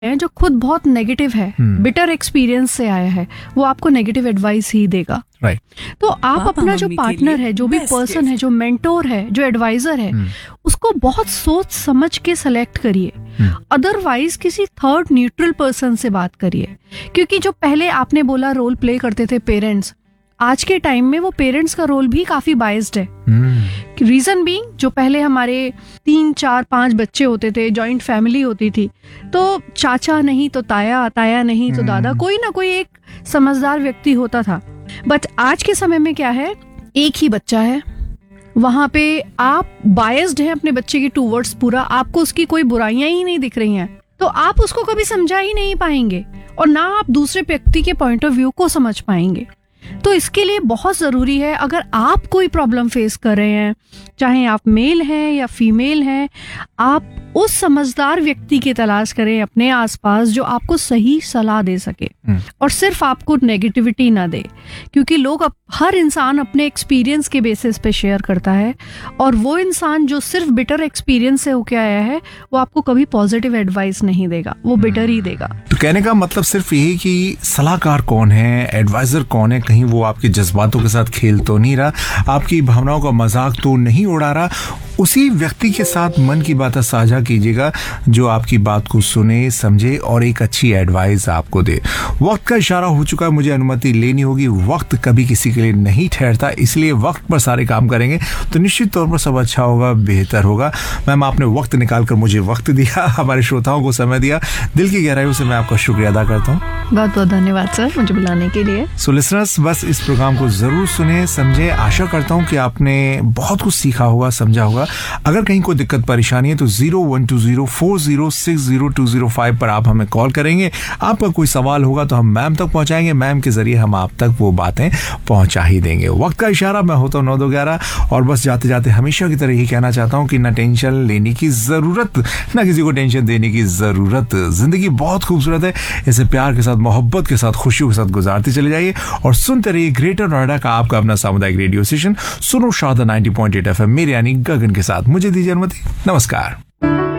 हैं जो खुद बहुत नेगेटिव है, बिटर एक्सपीरियंस से आया है, वो आपको नेगेटिव एडवाइस ही देगा। राइट। तो आप अपना जो पार्टनर है, जो भी पर्सन है, जो मेंटोर है, जो एडवाइजर है, उसको बहुत सोच समझ के सेलेक्ट करिए। अदरवाइज किसी थर्ड न्यूट्रल पर्सन से बात करिए, क्योंकि जो पहले आपने बोला रोल प्ले करते थे पेरेंट्स, आज के टाइम में वो पेरेंट्स का रोल भी काफी बाइस्ड है। रीजन बीइंग, जो पहले हमारे 3, 4, 5 बच्चे होते थे, जॉइंट फैमिली होती थी, तो चाचा नहीं तो ताया, ताया नहीं तो दादा, कोई ना कोई एक समझदार व्यक्ति होता था। बट आज के समय में क्या है, एक ही बच्चा है, वहां पे आप बायस्ड हैं अपने बच्चे के टूवर्ड्स पूरा, आपको उसकी कोई बुराइयां ही नहीं दिख रही हैं, तो आप उसको कभी समझा ही नहीं पाएंगे और ना आप दूसरे व्यक्ति के पॉइंट ऑफ व्यू को समझ पाएंगे। तो इसके लिए बहुत जरूरी है, अगर आप कोई प्रॉब्लम फेस कर रहे हैं, चाहे आप मेल हैं या फीमेल हैं, आप उस समझदार व्यक्ति की तलाश करें अपने आसपास जो आपको सही सलाह दे सके और सिर्फ आपको नेगेटिविटी ना दे, क्योंकि हर इंसान अपने एक्सपीरियंस के बेसिस पे शेयर करता है, और वो इंसान जो सिर्फ बिटर एक्सपीरियंस से होके आया है, वो आपको कभी पॉजिटिव एडवाइस नहीं देगा, वो बिटर ही देगा। तो कहने का मतलब सिर्फ यही कि सलाहकार कौन है, एडवाइजर कौन है, कहीं वो आपके जज्बातों के साथ खेल तो नहीं रहा, आपकी भावनाओं का मजाक तो नहीं उड़ा रहा, उसी व्यक्ति के साथ मन की बातें साझा कीजिएगा जो आपकी बात को सुने, समझे और एक अच्छी एडवाइस आपको दे। वक्त का इशारा हो चुका है, मुझे अनुमति लेनी होगी। वक्त कभी किसी के लिए नहीं ठहरता, इसलिए वक्त पर सारे काम करेंगे तो निश्चित तौर पर सब अच्छा होगा, बेहतर होगा। मैम, आपने वक्त निकाल कर मुझे वक्त दिया, हमारे श्रोताओं को समय दिया, दिल की गहराइयों से मैं आपका शुक्रिया अदा करता हूँ। बहुत बहुत धन्यवाद सर, मुझे बुलाने के लिए। सो लिसनर्स, बस इस प्रोग्राम को जरूर सुने, समझे। आशा करता हूँ कि आपने बहुत कुछ सीखा होगा, समझा होगा। अगर कहीं कोई दिक्कत परेशानी है तो 012040600205 पर आप हमें कॉल करेंगे। आपका कोई सवाल होगा तो हम मैम तक पहुंचाएंगे, मैम के जरिए हम आप तक वो बातें पहुंचा ही देंगे। वक्त का इशारा, मैं होता हूँ 9-2-11, और बस जाते जाते हमेशा की तरह यही कहना चाहता हूँ कि ना टेंशन लेने की जरूरत, ना किसी को टेंशन देने की जरूरत। जिंदगी बहुत खूबसूरत है, इसे प्यार के साथ, मोहब्बत के साथ, खुशियों के साथ गुजारते चले जाइए और सुनते रहिए ग्रेटर नोएडा का आपका अपना सामुदायिक रेडियो स्टेशन सुनो शारदा 90.8 FM, मेरे यानी गगन के साथ। मुझे दीजिए अनुमति, नमस्कार।